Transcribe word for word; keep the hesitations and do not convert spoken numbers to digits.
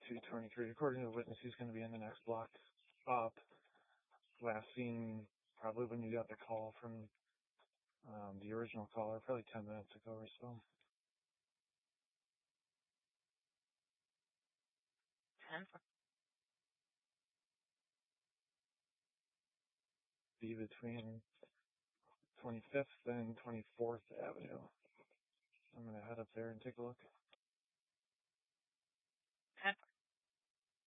two twenty-three. According to the witness, he's going to be in the next block up. Last seen probably when you got the call from um, the original caller, probably ten minutes ago or so. ten. Be between twenty-fifth and twenty-fourth Avenue. I'm going to head up there and take a look. ten.